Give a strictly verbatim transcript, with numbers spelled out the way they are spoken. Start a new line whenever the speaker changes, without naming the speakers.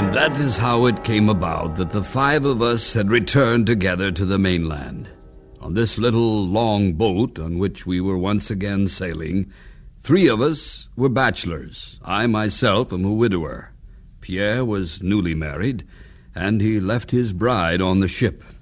And that is how it came about that the five of us had returned together to the mainland. On this little long boat on which we were once again sailing, three of us were bachelors. I myself am a widower. Pierre was newly married, and he left his bride on the ship.